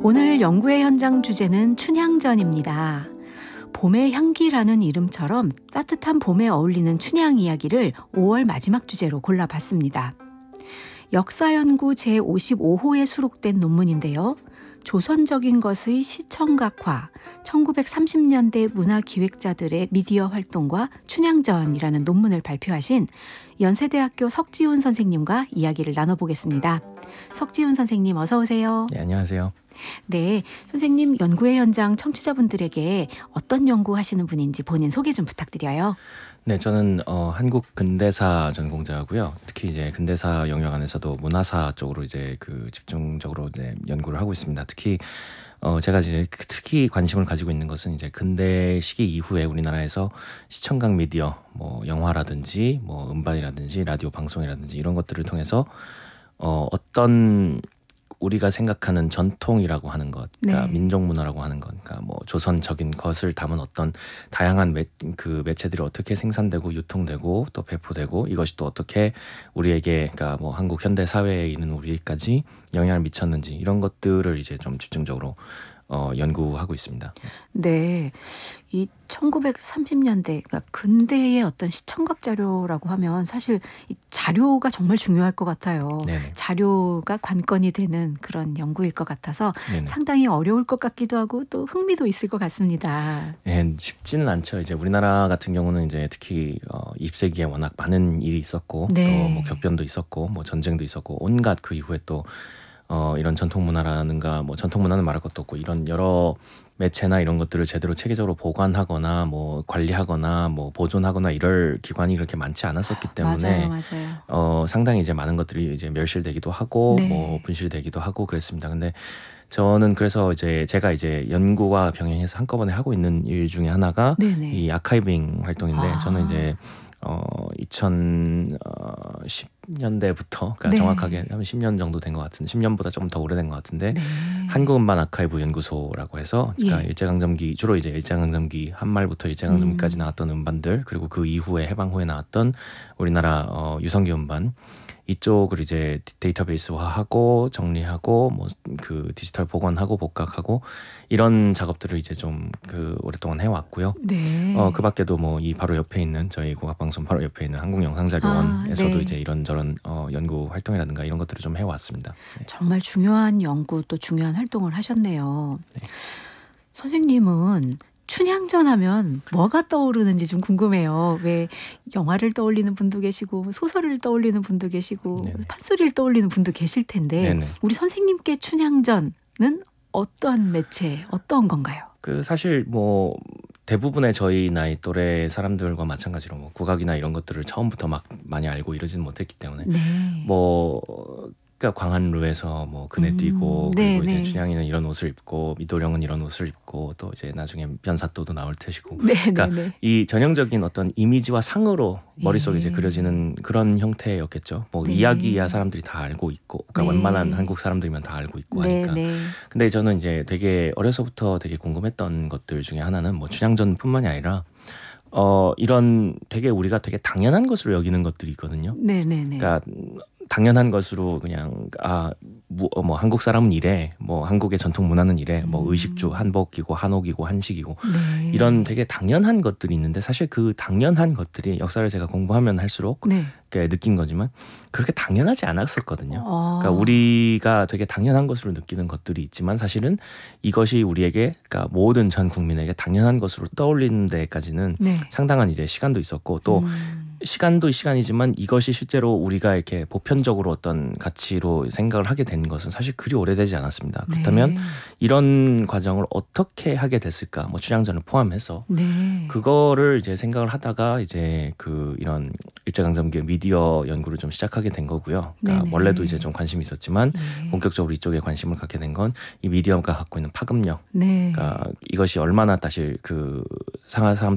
오늘 연구의 현장 주제는 춘향전입니다. 봄의 향기라는 이름처럼 따뜻한 봄에 어울리는 춘향 이야기를 5월 마지막 주제로 골라봤습니다. 역사연구 제55호에 수록된 논문인데요. 조선적인 것의 시청각화, 1930년대 문화기획자들의 미디어 활동과 춘향전이라는 논문을 발표하신 연세대학교 석지훈 선생님과 이야기를 나눠보겠습니다. 석지훈 선생님 어서 오세요. 네, 안녕하세요. 네, 선생님 연구의 현장 청취자분들에게 어떤 연구하시는 분인지 본인 소개 좀 부탁드려요. 네, 저는 한국 근대사 전공자고요. 특히 이제 근대사 영역 안에서도 문화사 쪽으로 이제 집중적으로 이제 연구를 하고 있습니다. 특히 제가 이제 특히 관심을 가지고 있는 것은 이제 근대 시기 이후에 우리나라에서 시청각 미디어, 뭐 영화라든지 뭐 음반이라든지 라디오 방송이라든지 이런 것들을 통해서 어떤 우리가 생각하는 전통이라고 하는 것, 그러니까 네. 민족 문화라고 하는 것, 그러니까 뭐 조선적인 것을 담은 어떤 다양한 매체들이 어떻게 생산되고 유통되고 또 배포되고 이것이 또 어떻게 우리에게, 그러니까 뭐 한국 현대 사회에 있는 우리까지 영향을 미쳤는지 이런 것들을 이제 좀 집중적으로 연구하고 있습니다. 네, 이 1930년대, 그러니까 근대의 어떤 시청각 자료라고 하면 사실 이 자료가 정말 중요할 것 같아요. 네네. 자료가 관건이 되는 그런 연구일 것 같아서 네네. 상당히 어려울 것 같기도 하고 또 흥미도 있을 것 같습니다. 네, 쉽지는 않죠. 이제 우리나라 같은 경우는 이제 특히 20세기에 워낙 많은 일이 있었고 네. 또 뭐 격변도 있었고 뭐 전쟁도 있었고 온갖 그 이후에 또 이런 전통 문화라는가 뭐 전통 문화는 말할 것도 없고 이런 여러 매체나 이런 것들을 제대로 체계적으로 보관하거나 뭐 관리하거나 뭐 보존하거나 이럴 기관이 그렇게 많지 않았었기 때문에 맞아요. 상당히 이제 많은 것들이 이제 멸실되기도 하고 네. 뭐 분실되기도 하고 그랬습니다. 근데 저는 그래서 이제 제가 이제 연구와 병행해서 한꺼번에 하고 있는 일 중에 하나가 네네. 이 아카이빙 활동인데 저는 이제 2010년대부터 그러니까 네. 정확하게 한 10년 정도 된 것 같은데 10년보다 조금 더 오래된 것 같은데 네. 한국음반 아카이브 연구소라고 해서 그러니까 예. 일제강점기 주로 이제 일제강점기 한말부터 일제강점기까지 나왔던 음반들 그리고 그 이후에 해방 후에 나왔던 우리나라 유성기 음반 이쪽을 이제 데이터베이스화하고 정리하고 뭐 그 디지털 복원하고 복각하고 이런 작업들을 이제 좀 오랫동안 해왔고요. 네. 그 밖에도 뭐 이 바로 옆에 있는 저희 국악방송 바로 옆에 있는 한국영상자료원에서도 네. 이제 이런저런 연구 활동이라든가 이런 것들을 좀 해왔습니다. 네. 정말 중요한 연구 또 중요한 활동을 하셨네요. 네. 선생님은 춘향전 하면 뭐가 떠오르는지 좀 궁금해요. 왜 영화를 떠올리는 분도 계시고 소설을 떠올리는 분도 계시고 네네. 판소리를 떠올리는 분도 계실 텐데 네네. 우리 선생님께 춘향전은 어떠한 매체, 어떤 건가요? 사실 뭐 대부분의 저희 나이 또래 사람들과 마찬가지로 뭐 국악이나 이런 것들을 처음부터 막 많이 알고 이러지는 못했기 때문에 네. 뭐 그러니까 광안루에서 뭐 그네 뛰고 네, 그리고 이제 네. 춘향이는 이런 옷을 입고 미도령은 이런 옷을 입고 또 이제 나중에 변사또도 나올 테시고 네, 그러니까 네, 네. 이 전형적인 어떤 이미지와 상으로 머릿속에 이제 예. 그려지는 그런 형태였겠죠. 뭐 네. 이야기야 사람들이 다 알고 있고 그러니까 네. 웬만한 한국 사람들이면 다 알고 있고 네, 하니까. 네. 근데 저는 이제 되게 어려서부터 되게 궁금했던 것들 중에 하나는 뭐 춘향전뿐만이 아니라 이런 되게 우리가 되게 당연한 것으로 여기는 것들이 있거든요. 네, 네, 네. 그러니까 당연한 것으로 그냥 뭐 한국 사람은 이래, 뭐 한국의 전통 문화는 이래, 뭐 의식주 한복이고 한옥이고 한식이고 네. 이런 되게 당연한 것들이 있는데 사실 그 당연한 것들이 역사를 제가 공부하면 할수록 네. 느낀 거지만 그렇게 당연하지 않았었거든요. 아. 그러니까 우리가 되게 당연한 것으로 느끼는 것들이 있지만 사실은 이것이 우리에게, 그러니까 모든 전 국민에게 당연한 것으로 떠올리는 데까지는 네. 상당한 이제 시간도 있었고 또 시간도 시간이지만 이것이 실제로 우리가 이렇게 보편적으로 어떤 가치로 생각을 하게 된 것은 사실 그리 오래되지 않았습니다. 그렇다면 네. 이런 과정을 어떻게 하게 됐을까? 뭐 춘향전을 포함해서 네. 그거를 이제 생각을 하다가 이제 이런 일제강점기 미디어 연구를 좀 시작하게 된 거고요. 그러니까 네네. 원래도 이제 좀 관심이 있었지만 예. 본격적으로 이쪽에 관심을 갖게 된 건 이 미디어가 갖고 있는 파급력. 네. 그러니까 이것이 얼마나 사실 상하 사람